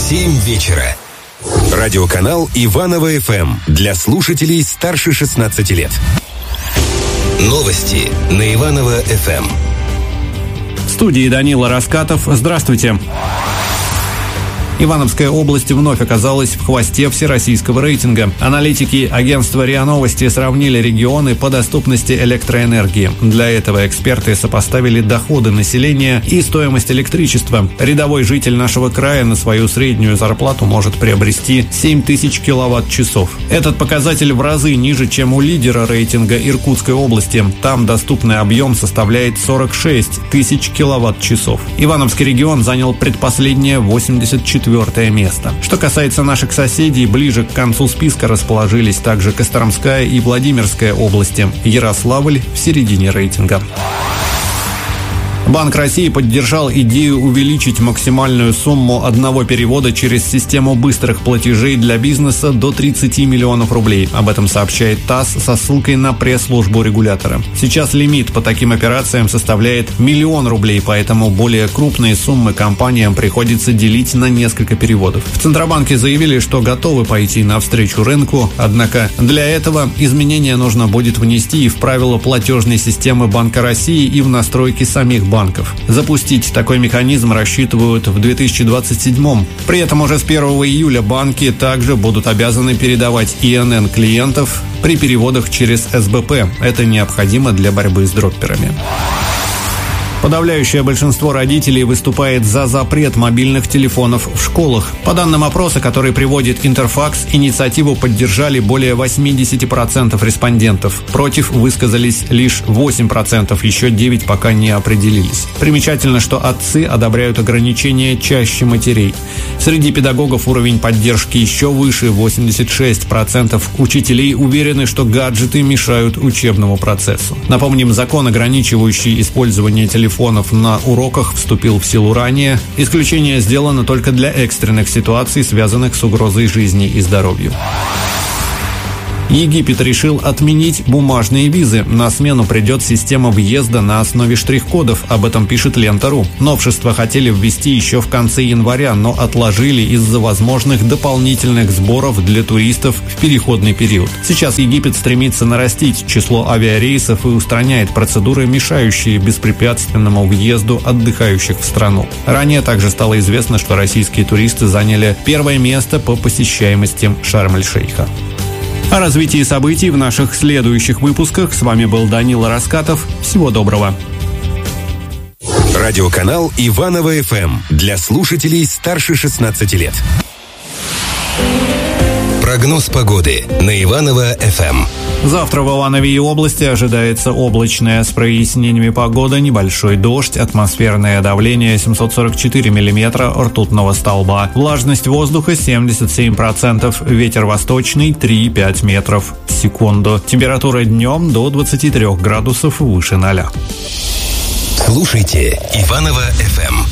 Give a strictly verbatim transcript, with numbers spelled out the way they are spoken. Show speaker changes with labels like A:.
A: семь вечера. Радиоканал Иваново эф эм для слушателей старше шестнадцати лет. Новости на Иваново эф эм.
B: В студии Данила Раскатов. Здравствуйте. Ивановская область вновь оказалась в хвосте всероссийского рейтинга. Аналитики агентства РИА Новости сравнили регионы по доступности электроэнергии. Для этого эксперты сопоставили доходы населения и стоимость электричества. Рядовой житель нашего края на свою среднюю зарплату может приобрести семь тысяч киловатт-часов. Этот показатель в разы ниже, чем у лидера рейтинга Иркутской области. Там доступный объем составляет сорок шесть тысяч киловатт-часов. Ивановский регион занял предпоследнее восемьдесят четвёртое место. Что касается наших соседей, ближе к концу списка расположились также Костромская и Владимирская области. Ярославль в середине рейтинга. Банк России поддержал идею увеличить максимальную сумму одного перевода через систему быстрых платежей для бизнеса до тридцати миллионов рублей. Об этом сообщает ТАСС со ссылкой на пресс-службу регулятора. Сейчас лимит по таким операциям составляет миллион рублей, поэтому более крупные суммы компаниям приходится делить на несколько переводов. В Центробанке заявили, что готовы пойти навстречу рынку, однако для этого изменения нужно будет внести и в правила платежной системы Банка России, и в настройки самих банков. банков. Запустить такой механизм рассчитывают в две тысячи двадцать седьмом. При этом уже с первого июля банки также будут обязаны передавать И Н Н клиентов при переводах через С Б П. Это необходимо для борьбы с дропперами. Подавляющее большинство родителей выступает за запрет мобильных телефонов в школах. По данным опроса, который приводит Интерфакс, инициативу поддержали более восемьдесят процентов респондентов. Против высказались лишь восемь процентов, еще девять процентов пока не определились. Примечательно, что отцы одобряют ограничения чаще матерей. Среди педагогов уровень поддержки еще выше, восемьдесят шесть процентов учителей уверены, что гаджеты мешают учебному процессу. Напомним, закон, ограничивающий использование телефонов на уроках, вступил в силу ранее. Исключение сделано только для экстренных ситуаций, связанных с угрозой жизни и здоровью. Египет решил отменить бумажные визы. На смену придет система въезда на основе штрих-кодов. Об этом пишет Лента точка ру. Новшество хотели ввести еще в конце января, но отложили из-за возможных дополнительных сборов для туристов в переходный период. Сейчас Египет стремится нарастить число авиарейсов и устраняет процедуры, мешающие беспрепятственному въезду отдыхающих в страну. Ранее также стало известно, что российские туристы заняли первое место по посещаемости Шарм-эль-Шейха. О развитии событий в наших следующих выпусках. С вами был Данила Раскатов. Всего доброго.
A: Радиоканал Иваново эф эм для слушателей старше шестнадцати лет. Прогноз погоды на Иваново эф эм.
B: Завтра в Иванове и области ожидается облачная с прояснениями погода, небольшой дождь, атмосферное давление семьсот сорок четыре миллиметра ртутного столба, влажность воздуха семьдесят семь процентов, ветер восточный три и пять метров в секунду. Температура днем до двадцати трёх градусов выше ноля.
A: Слушайте Иваново эф эм.